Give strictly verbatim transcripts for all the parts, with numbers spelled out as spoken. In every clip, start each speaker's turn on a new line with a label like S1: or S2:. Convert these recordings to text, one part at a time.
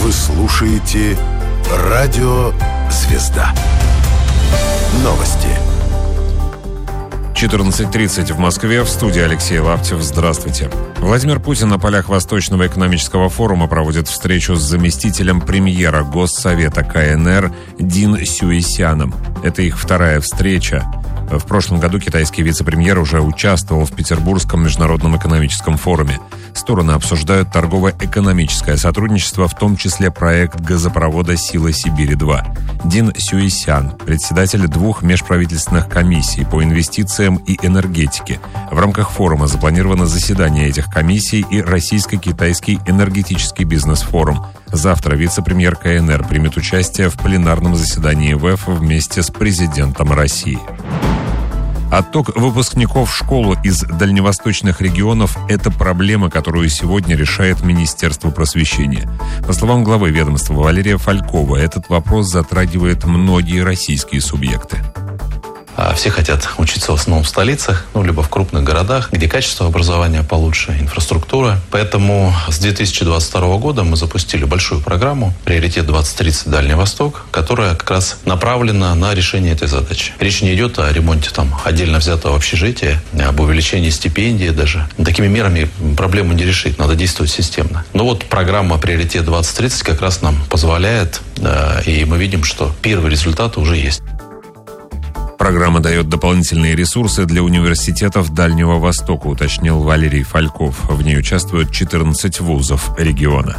S1: Вы слушаете «Радио Звезда». Новости.
S2: четырнадцать тридцать в Москве. В студии Алексей Лаптев. Здравствуйте. Владимир Путин на полях Восточного экономического форума проводит встречу с заместителем премьера Госсовета КНР Дин Сюэсяном. Это их вторая встреча. В прошлом году китайский вице-премьер уже участвовал в Петербургском международном экономическом форуме. Стороны обсуждают торгово-экономическое сотрудничество, в том числе проект газопровода «Сила Сибири-два». Дин Сюэсян – председатель двух межправительственных комиссий по инвестициям и энергетике. В рамках форума запланировано заседание этих комиссий и Российско-китайский энергетический бизнес-форум. Завтра вице-премьер КНР примет участие в пленарном заседании ВЭФ вместе с президентом России. Отток выпускников в школу из дальневосточных регионов – это проблема, которую сегодня решает Министерство просвещения. По словам главы ведомства Валерия Фалькова, этот вопрос затрагивает многие российские субъекты.
S3: Все хотят учиться в основном в столицах, ну, либо в крупных городах, где качество образования получше, инфраструктура. Поэтому с две тысячи двадцать второго года мы запустили большую программу «Приоритет двадцать тридцать Дальний Восток», которая как раз направлена на решение этой задачи. Речь не идет о ремонте там отдельно взятого общежития, об увеличении стипендий даже. Такими мерами проблему не решить, надо действовать системно. Но вот программа «Приоритет двадцать тридцать» как раз нам позволяет, и мы видим, что первые результаты уже есть.
S2: Программа дает дополнительные ресурсы для университетов Дальнего Востока, уточнил Валерий Фальков. В ней участвуют четырнадцать вузов региона.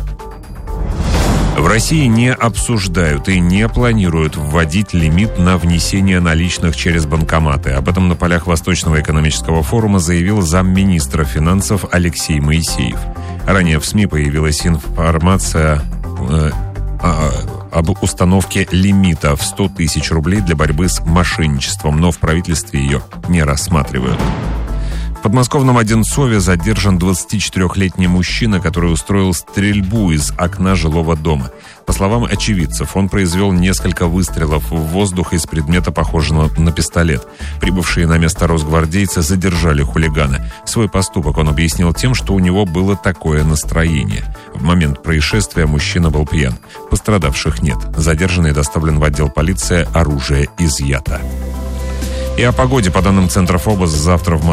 S2: В России не обсуждают и не планируют вводить лимит на внесение наличных через банкоматы. Об этом на полях Восточного экономического форума заявил замминистра финансов Алексей Моисеев. Ранее в СМИ появилась информация э, о, об установке лимита в сто тысяч рублей для борьбы с мошенничеством, но в правительстве ее не рассматривают. В подмосковном Одинцове задержан двадцатичетырехлетний мужчина, который устроил стрельбу из окна жилого дома. По словам очевидцев, он произвел несколько выстрелов в воздух из предмета, похожего на пистолет. Прибывшие на место росгвардейцы задержали хулигана. Свой поступок он объяснил тем, что у него было такое настроение. В момент происшествия мужчина был пьян. Пострадавших нет. Задержанный доставлен в отдел полиции, оружие изъято. И о погоде. По данным Центра ФОБОС, завтра в Москве